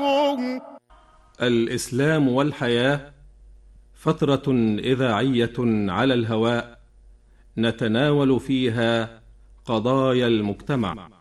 الإسلام والحياة فترة إذاعية على الهواء نتناول فيها قضايا المجتمع.